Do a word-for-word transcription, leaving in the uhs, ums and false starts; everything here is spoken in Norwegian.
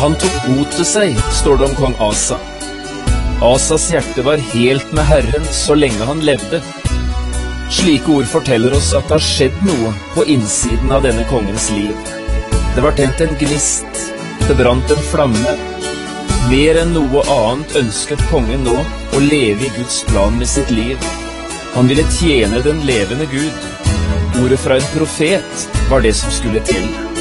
Han tok mot til seg, står det om kong Asa. Asas hjerte var helt med Herren så lenge han levde. Slike ord forteller oss at det har skjedd noe på innsiden av denne kongens liv. Det var tent en gnist, det brant en flamme. Mer enn noe annet ønsket kongen nå å leve i Guds plan med sitt liv. Han ville tjene den levende Gud. Ordet fra en profet var det som skulle til.